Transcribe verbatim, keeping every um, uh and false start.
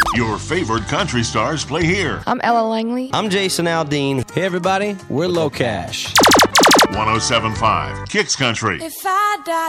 Your favorite country stars play here. I'm Ella Langley. I'm Jason Aldean. Hey, everybody, we're Low Cash. one oh seven point five Kicks Country. If I die